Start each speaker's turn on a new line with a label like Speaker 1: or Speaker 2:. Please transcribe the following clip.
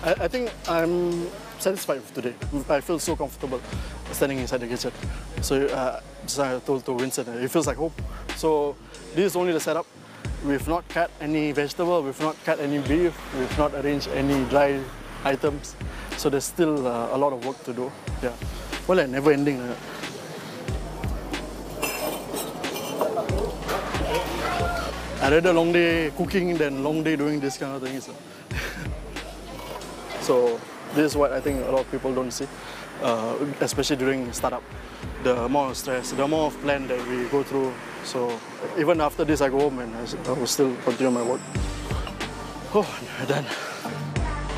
Speaker 1: I think I'm satisfied with today. I feel so comfortable standing inside the kitchen. So just like I told to Vincent, it feels like home. So this is only the setup. We've not cut any vegetable, we've not cut any beef, we've not arranged any dry items. So there's still a lot of work to do. Yeah. Well, like never ending. I'd rather long day cooking than long day doing this kind of things. So this is what I think a lot of people don't see, especially during startup. The amount of stress, the amount of plan that we go through. So even after this, I go home and I will still continue my work. Oh, done.